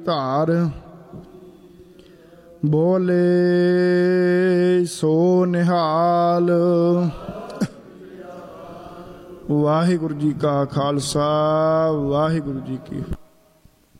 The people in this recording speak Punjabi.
ਧਾਰ ਬੋਲੇ ਸੋ ਨਿਹਾਲ। ਵਾਹਿਗੁਰੂ ਜੀ ਕਾ ਖਾਲਸਾ, ਵਾਹਿਗੁਰੂ ਜੀ ਕੀ